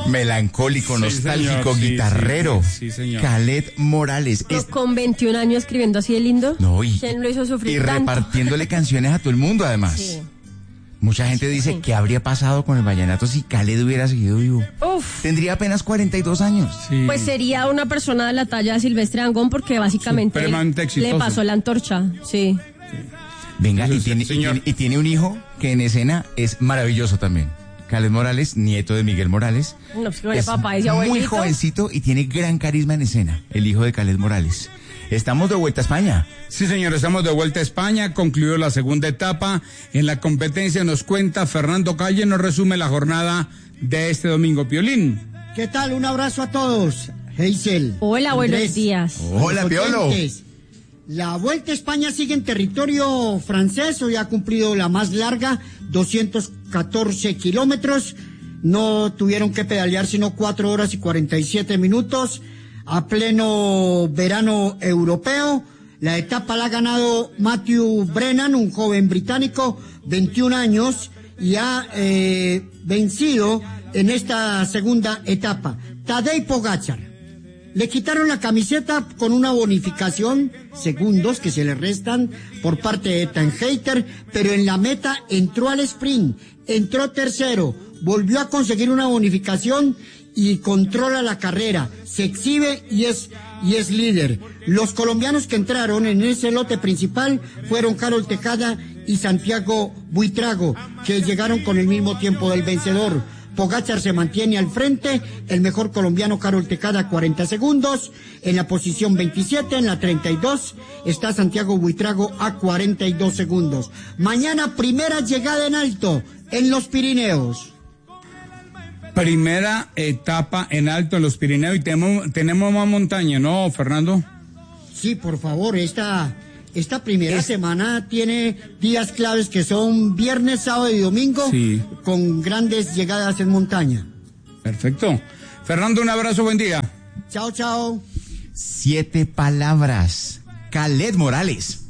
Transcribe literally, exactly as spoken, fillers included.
Melancólico, Sí, nostálgico, señor, sí, guitarrero. sí, sí, señor. Khaled Morales. Pero Es- con veintiún años escribiendo así de lindo. No, y, ¿Quién lo hizo y sufrir tanto? repartiéndole canciones a todo el mundo, además. Sí. Mucha gente dice, Sí. ¿qué habría pasado con el vallenato si Khaled hubiera seguido vivo? Uf. Tendría apenas cuarenta y dos años. Sí. Pues sería una persona de la talla de Silvestre Dangond porque básicamente Supremamente le exitoso. pasó la antorcha, sí. Venga, y Entonces, tiene, y, señor. tiene, y tiene un hijo que en escena es maravilloso también. Khaled Morales, nieto de Miguel Morales. No, pues que vaya Es papá ese muy abuelito. jovencito y tiene gran carisma en escena, el hijo de Khaled Morales. Estamos de vuelta a España. Sí, señor, estamos de vuelta a España, concluyó la segunda etapa en la competencia, nos cuenta Fernando Calle, nos resume la jornada de este domingo. Piolín. ¿Qué tal? Un abrazo a todos. Heysel. Hola, buenos Andrés, días. Hola, los Piolo. oyentes. La Vuelta a España sigue en territorio francés, hoy ha cumplido la más larga, doscientos catorce kilómetros. No tuvieron que pedalear sino cuatro horas y cuarenta y siete minutos a pleno verano europeo. La etapa la ha ganado Matthew Brennan, un joven británico, veintiún años, y ha eh, vencido en esta segunda etapa. Tadej Pogačar. Le quitaron la camiseta con una bonificación, segundos que se le restan por parte de Ethan Hayter, pero en la meta entró al sprint, entró tercero, volvió a conseguir una bonificación y controla la carrera, se exhibe y es, y es líder. Los colombianos que entraron en ese lote principal fueron Carol Tejada y Santiago Buitrago, que llegaron con el mismo tiempo del vencedor. Pogačar se mantiene al frente, el mejor colombiano Carol Tejada cuarenta segundos, en la posición veintisiete, en la treinta y dos está Santiago Buitrago a cuarenta y dos segundos. Mañana primera llegada en alto en los Pirineos. Primera etapa en alto en los Pirineos y tenemos, tenemos más montaña, ¿no, Fernando? Sí, por favor, esta, esta primera Es- semana tiene días claves que son viernes, sábado y domingo, Sí. con grandes llegadas en montaña. Perfecto. Fernando, un abrazo, buen día. Chao, chao. Siete palabras. Khaled Morales.